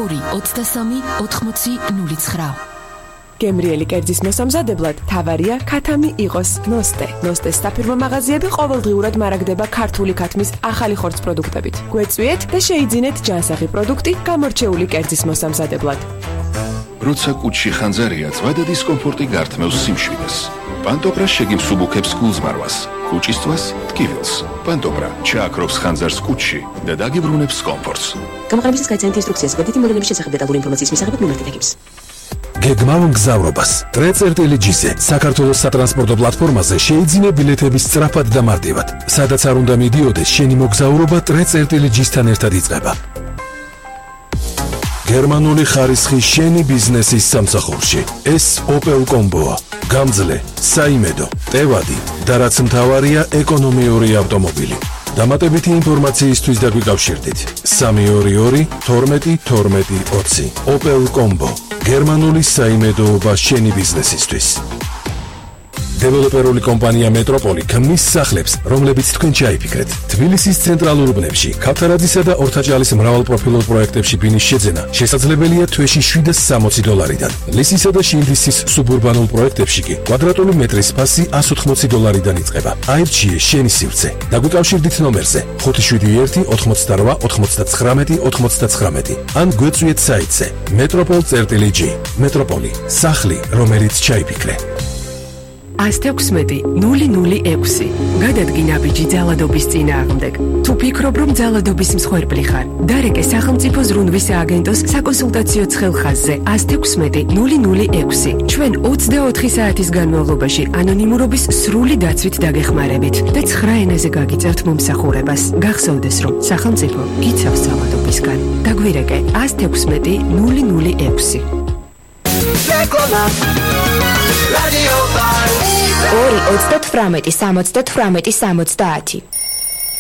223-80-09. გემრიელი კერძის მოსამზადებლად თავარია ქათამი იყოს ნოსტე. ნოსტეს საფირმო მაღაზიები ყოველდღიურად მარაგდება ქართული ქათმის ახალი ხორცს პროდუქტებით. გვეწვიეთ და შეიძინეთ ჯანსაღი პროდუქტი გამორჩეული კერძის მოსამზადებლად. როცა კუჭში ხანძარია, წვა და დისკომფორტი გართმევს სიმშვიდეს. პანტოპრა შეგიმსუბუქებს გულზმარვას, კუჭისთვის ტკივილს. პანტოპრა ჩააქრობს ხანძარს კუჭში და დაგიბრუნებს კომფორტს. გამოყენებისას გაიცანეთ ინსტრუქციას, გვერდითი მოვლენების შესახებ დეტალური ინფორმაციის მისაღებად ნომერით ეკიპს. გეგმავ მგზავრობას. ტრე.ლჯ-ზე საქართველოს სატრანსპორტო პლატფორმაზე შეიძინე ბილეთების სწრაფად და მარტივად. სადაც არ უნდა მიდიოდეს, შენი მოგზაურობა ტრე.ლჯ-თან ერთად იწყება. გერმანული ხარისხი შენი ბიზნესის სამსახურში. ეს Opel Combo-ა. გამძლე, საიმედო, ტევადი და რაც მთავარია, ეკონომიური ავტომობილი. დამატებითი ინფორმაციისთვის დაგვიკავშირდით 322 12 12 20. Opel Combo. გერმანული საიმედოობა შენი ბიზნესისთვის. დეველოპერული კომპანია მეტროპოლი ქმნის სახლებს, რომლებიც თქვენ ჩაიფიქრეთ. თბილისის ცენტრალურ უბნებში, ქავთარაძისა და ორთაჭალის მრავალპროფილურ პროექტებში ბინის შეძენა შესაძლებელია თვეში $760-დან. ლისისა და შილდისის სუბურბანულ პროექტებში კი კვადრატული მეტრის ფასი $180-დან იწყება. აირჩიე შენი სივრცე. დაგვიკავშირდით ნომერზე 571 88 99 99 ან გვეწვიეთ საიტზე metropol.lg. მეტროპოლი, სახლი, რომელიც ჩაიფიქრე. 116-006. გადადგინა ბიჯი ძალადობის წინააღმდეგ. თუ ფიქრობ, რომ ძალადობის მსხვერპლი ხარ, დარეკე სახელმწიფო ზრუნვის სააგენტოს საკონსულტაციო ცხელხაზზე 116-006. ჩვენ 24 საათის განმავლობაში ანონიმურობის სრული დაცვით დაგეხმარებით და 9 ენაზე გაგიწევთ მომსახურებას. გახსოვდეს, რომ სახელმწიფო გიცავს ძალადობისგან. დაგვირეკე 116-006. 2-28-70-70.